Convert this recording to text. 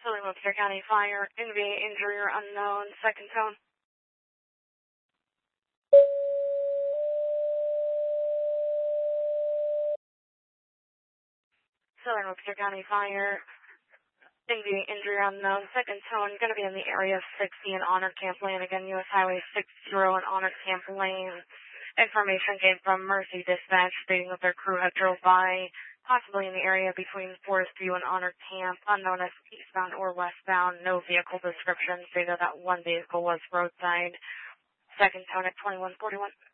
Southern Webster County Fire, NVA injury or unknown, second tone. Southern Webster County Fire, NVA injury or unknown, second tone, going to be in the area of 60 in Honor Camp Lane. Again, U.S. Highway 60 in Honor Camp Lane. Information came from Mercy Dispatch stating that their crew had drove by, possibly in the area between Forest View and Honor Camp, unknown as eastbound or westbound. No vehicle description, stated that one vehicle was roadside. Second tone at 2141.